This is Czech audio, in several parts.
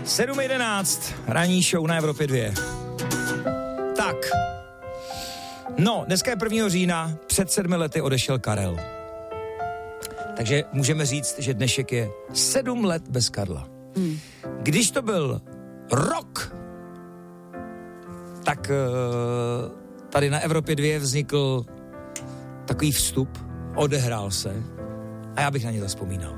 7:11, ranní show na Evropě 2. Tak, no, dneska je 1. října, před 7 lety odešel Karel. Takže můžeme říct, že dnešek je 7 let bez Karla. Když to byl rok, tak tady na Evropě 2 vznikl takový vstup, odehrál se a já bych na ně zavzpomínal.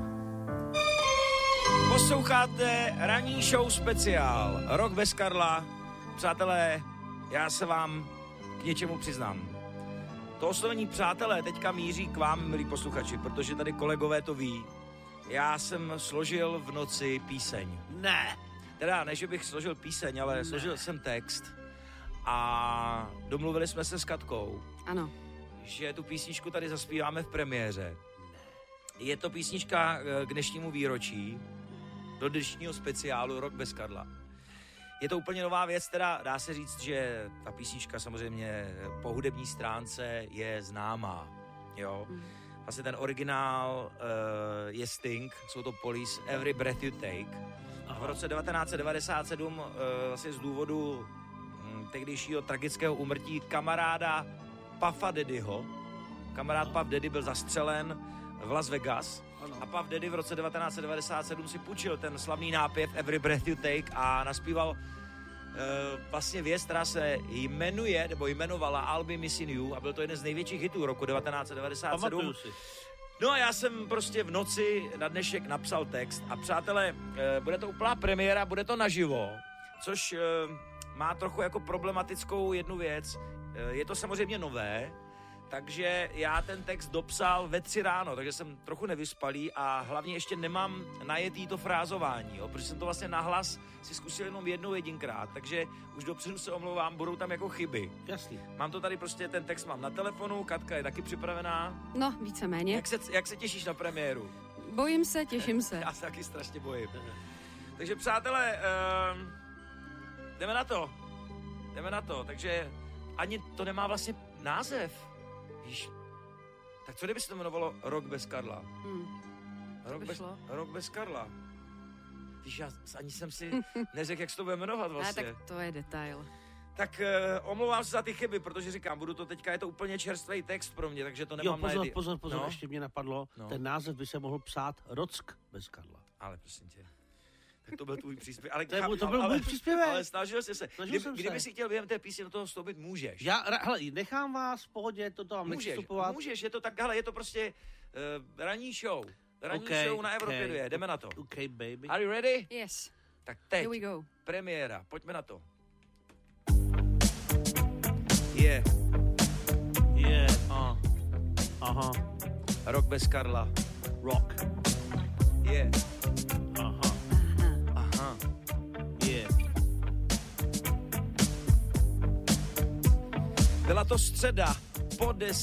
Posloucháte ranní show speciál, rok bez Karla. Přátelé, já se vám k něčemu přiznám. To oslovení přátelé teďka míří k vám, milí posluchači, protože tady kolegové to ví. Já jsem složil v noci píseň. Ne. Teda ne, že bych složil píseň, ale složil jsem text. A domluvili jsme se s Katkou. Ano. Že tu písničku tady zaspíváme v premiéře. Je to písnička k dnešnímu výročí, do dnešního speciálu Rok bez Karla. Je to úplně nová věc, teda dá se říct, že ta písnička samozřejmě po hudební stránce je známá, jo. Vlastně ten originál je Sting, jsou to Police, Every Breath You Take. A v roce 1997 vlastně z důvodu tehdejšího tragického úmrtí kamaráda Puffa Daddyho. Kamarád Puff Daddy byl zastřelen v Las Vegas. A Puff Daddy v roce 1997 si půjčil ten slavný nápěv Every Breath You Take a naspíval vlastně věc, která se jmenuje, nebo jmenovala I'll Be Missing You a byl to jeden z největších hitů roku 1997. No a já jsem prostě v noci na dnešek napsal text a přátelé, bude to úplná premiéra, bude to naživo, což má trochu jako problematickou jednu věc. Je to samozřejmě nové, takže já ten text dopsal ve 3 ráno, takže jsem trochu nevyspalý a hlavně ještě nemám najetý to frázování, jo, protože jsem to vlastně nahlas si zkusil jenom jedinkrát, takže už dopředu se omlouvám, budou tam jako chyby. Jasný. Mám to tady prostě, ten text mám na telefonu, Katka je taky připravená. No, víceméně. Jak se těšíš na premiéru? Bojím se, těším se. Já se taky strašně bojím. Takže přátelé, jdeme na to, takže ani to nemá vlastně název. Víš, tak co kdyby se to jmenovalo Rok bez Karla? Rok bez Karla. Víš, já ani jsem si neřekl, jak se to bude jmenovat vlastně. Ne, tak to je detail. Tak omlouvám se za ty chyby, protože říkám, je to úplně čerstvý text pro mě, takže to nemám pozor, no? ještě mě napadlo, ten název by se mohl psát Rock bez Karla. Ale prosím tě. Tak to byl tvůj příspěvek. Ale, to byl můj příspěvek. Ale snažil jsi se. Kdyby si chtěl během té písně do toho vstoupit, můžeš. Hele, nechám vás v pohodě, to tam nechci vstupovat. Můžeš, je to tak, hele, je to prostě ranní show. Ranní show na Evropě 2, jdeme na to. Okay, baby. Are you ready? Yes. Tak teď, here we go. Premiéra, pojďme na to. Yeah. Aha. Rok bez Karla. Rock. Yeah. Aha. Yeah. Byla to středa po 10.